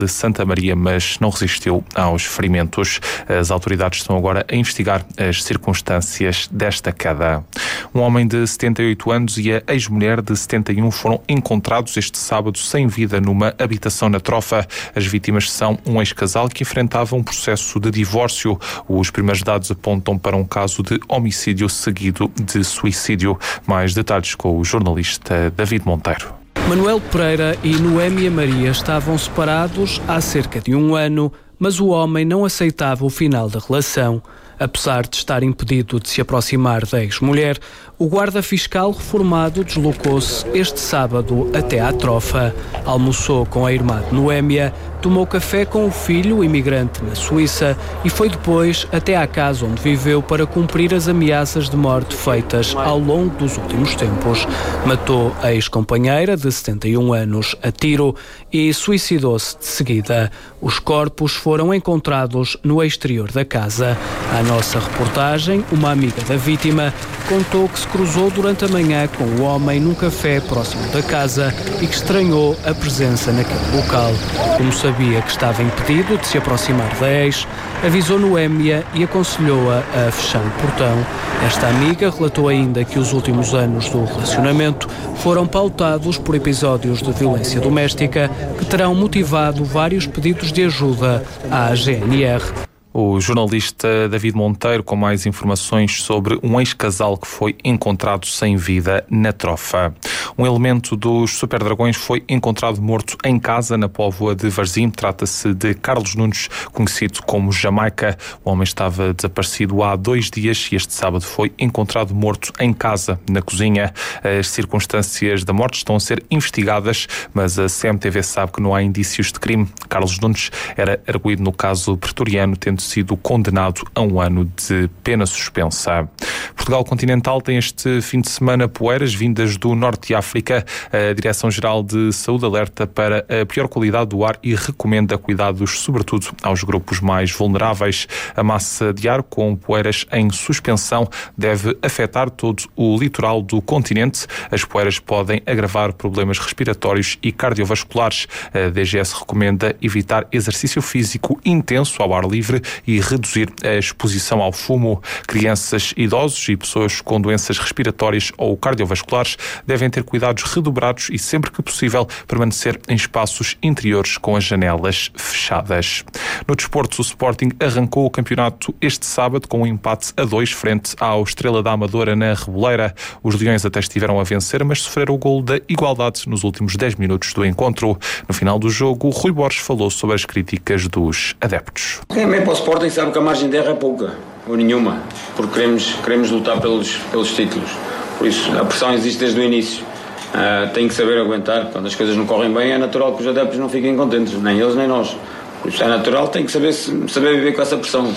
de Santa Maria, mas não resistiu aos ferimentos. As autoridades estão agora a investigar as circunstâncias desta queda. Um homem de 78 anos e a ex-mulher de 71 foram encontrados este sábado sem vida numa habitação na Trofa. As vítimas são um ex-casal que enfrentava um processo de divórcio. Os primeiros dados apontam para um caso de homicídio seguido de suicídio. Mais detalhes com o jornalista David Monteiro. Manuel Pereira e Noémia Maria estavam separados há cerca de 1 ano, mas o homem não aceitava o final da relação. Apesar de estar impedido de se aproximar da ex-mulher, o guarda fiscal reformado deslocou-se este sábado até à Trofa. Almoçou com a irmã de Noémia, tomou café com o filho, imigrante na Suíça, e foi depois até à casa onde viveu para cumprir as ameaças de morte feitas ao longo dos últimos tempos. Matou a ex-companheira de 71 anos a tiro e suicidou-se de seguida. Os corpos foram encontrados no exterior da casa. À nossa reportagem, uma amiga da vítima contou que se cruzou durante a manhã com o homem num café próximo da casa e que estranhou a presença naquele local. Como sabia que estava impedido de se aproximar da ex, avisou Noémia e aconselhou-a a fechar o portão. Esta amiga relatou ainda que os últimos anos do relacionamento foram pautados por episódios de violência doméstica que terão motivado vários pedidos de ajuda à GNR. O jornalista David Monteiro com mais informações sobre um ex-casal que foi encontrado sem vida na Trofa. Um elemento dos Super Dragões foi encontrado morto em casa na Póvoa de Varzim. Trata-se de Carlos Nunes, conhecido como Jamaica. O homem estava desaparecido há 2 dias e este sábado foi encontrado morto em casa, na cozinha. As circunstâncias da morte estão a ser investigadas, mas a CMTV sabe que não há indícios de crime. Carlos Nunes era arguido no caso pretoriano, tendo sido condenado a 1 ano de pena suspensa. Portugal Continental tem este fim de semana poeiras vindas do Norte de África. A Direção-Geral de Saúde alerta para a pior qualidade do ar e recomenda cuidados, sobretudo aos grupos mais vulneráveis. A massa de ar com poeiras em suspensão deve afetar todo o litoral do continente. As poeiras podem agravar problemas respiratórios e cardiovasculares. A DGS recomenda evitar exercício físico intenso ao ar livre e reduzir a exposição ao fumo. Crianças, idosos e pessoas com doenças respiratórias ou cardiovasculares devem ter cuidados redobrados e, sempre que possível, permanecer em espaços interiores com as janelas fechadas. No desporto, o Sporting arrancou o campeonato este sábado com um empate a 2 frente ao Estrela da Amadora na Reboleira. Os Leões até estiveram a vencer, mas sofreram o golo da igualdade nos últimos 10 minutos do encontro. No final do jogo, Rui Borges falou sobre as críticas dos adeptos. Quem vem para o Sporting sabe que a margem de erro é pouca, ou nenhuma, porque queremos lutar pelos títulos. Por isso, a pressão existe desde o início. Tem que saber aguentar. Quando as coisas não correm bem, é natural que os adeptos não fiquem contentes, nem eles nem nós. Por isso é natural, tem que saber viver com essa pressão.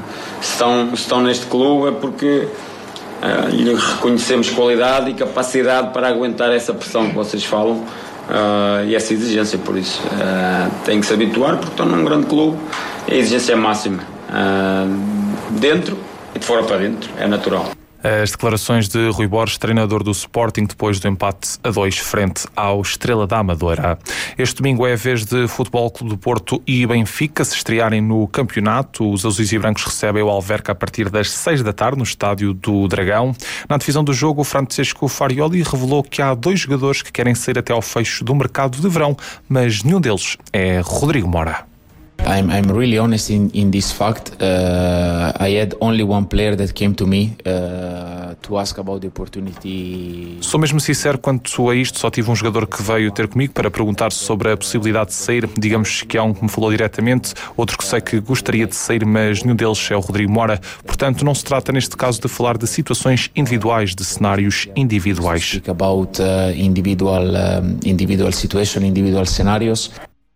Se estão neste clube é porque lhe reconhecemos qualidade e capacidade para aguentar essa pressão que vocês falam. E essa exigência, por isso têm que se habituar, porque estão num grande clube. A exigência é máxima, dentro e de fora para dentro, é natural. As declarações de Rui Borges, treinador do Sporting, depois do empate a 2 frente ao Estrela da Amadora. Este domingo é a vez de Futebol Clube do Porto e Benfica se estrearem no campeonato. Os azuis e brancos recebem o Alverca a partir das 6 da tarde no estádio do Dragão. Na divisão do jogo, o Francesco Farioli revelou que há 2 jogadores que querem sair até ao fecho do mercado de verão, mas nenhum deles é Rodrigo Mora. I'm really honest in this fact. I had only one player that came to me to ask about the opportunity. Sou mesmo sincero quanto a isto. Só tive um jogador que veio ter comigo para perguntar sobre a possibilidade de sair. Digamos que há um que me falou diretamente, outro que sei que gostaria de sair, mas nenhum deles é o Rodrigo Mora. Portanto, não se trata neste caso de falar de situações individuais, de cenários individuais. Speak about individual situation, individual scenarios.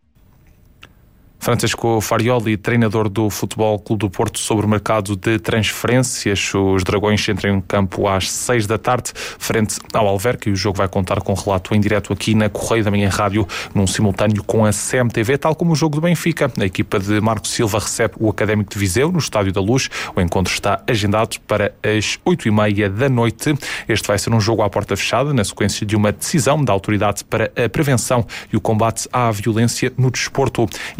Francesco Farioli, treinador do Futebol Clube do Porto, sobre o mercado de transferências. Os Dragões entram em campo às 6 da tarde, frente ao Alverca, e o jogo vai contar com relato em direto aqui na Correio da Manhã Rádio, num simultâneo com a CMTV, tal como o jogo do Benfica. A equipa de Marco Silva recebe o Académico de Viseu no Estádio da Luz. O encontro está agendado para as 8h30 da noite. Este vai ser um jogo à porta fechada, na sequência de uma decisão da Autoridade para a Prevenção e o Combate à Violência no Desporto.